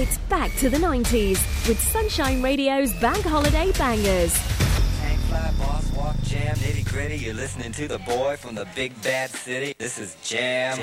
It's back to the 90s with Sunshine Radio's Bank Holiday Bangers. Tank fly, boss walk, jam, nitty gritty. You're listening to the boy from the big bad city. This is Jam.